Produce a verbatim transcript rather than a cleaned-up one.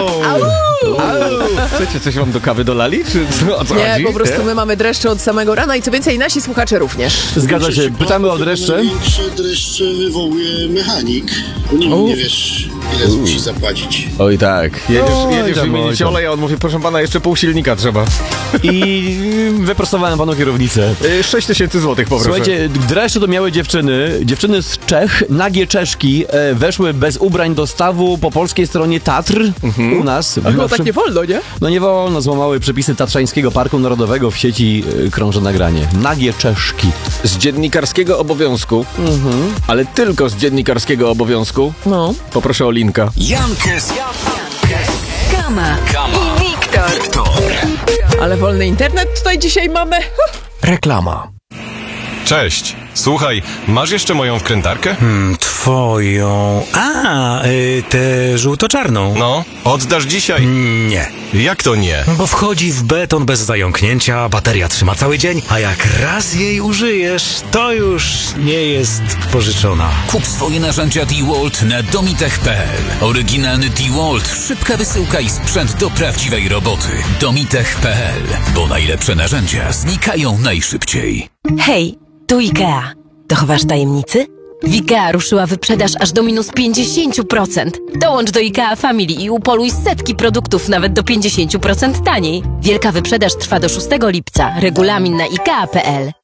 Au! Chcecie coś wam do kawy dolali, czy co, o co Nie, chodzi? po prostu Nie? my mamy dreszcze od samego rana i co więcej, nasi słuchacze również. Zgadza się, pytamy o dreszcze. Największe dreszcze wywołuje mechanik. Bo nigdy nie wiesz, ile musi zapłacić. Oj tak, jedziesz, Oj jedziesz tam, wymienić oj tam. olej, a on mówi, proszę pana, jeszcze pół silnika trzeba. I wyprostowałem panu kierownicę. Y, sześć tysięcy złotych poproszę. Słuchajcie, dreszcze to miały dziewczyny. Dziewczyny z Czech, nagie Czeszki, e, weszły bez ubrań do stawu po polskiej stronie Tatr u nas. A chyba tak nie wolno, nie? No nie wolno, złamały przepisy Tatrzańskiego Parku Narodowego. W sieci e, krąży nagranie. Nagie Czeszki. Z dziennikarskiego obowiązku, ale tylko z dziennikarskiego obowiązku, No. poproszę o linka. Jankes, Kama, Kama i Wiktor. Wiktor. Ale wolny internet tutaj dzisiaj mamy. Reklama. Cześć. Słuchaj, masz jeszcze moją wkrętarkę? Hmm, twoją... A, y, tę żółto-czarną. No, oddasz dzisiaj. Nie, Jak to nie? bo wchodzi w beton bez zająknięcia, bateria trzyma cały dzień, a jak raz jej użyjesz, to już nie jest pożyczona. Kup swoje narzędzia DeWalt na domitech kropka p l. Oryginalny DeWalt, szybka wysyłka i sprzęt do prawdziwej roboty. domitech kropka p l, bo najlepsze narzędzia znikają najszybciej. Hej, tu Ikea. Dochowasz tajemnicy? W Ikea ruszyła wyprzedaż aż do minus pięćdziesiąt procent. Dołącz do Ikea Family i upoluj setki produktów nawet do pięćdziesiąt procent taniej. Wielka wyprzedaż trwa do szóstego lipca. Regulamin na ikea kropka p l.